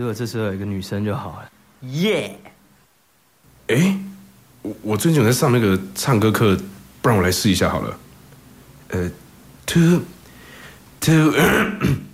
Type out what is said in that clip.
如果这时候有一个女生就好了。耶！ 哎，我最近有在上那个唱歌课，不然我来试一下好了。two。